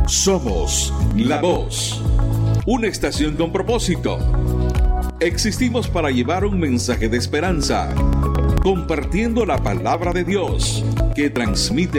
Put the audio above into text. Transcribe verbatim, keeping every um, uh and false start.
Somos la voz, una estación con propósito. Existimos para llevar un mensaje de esperanza, compartiendo la palabra de Dios que transmite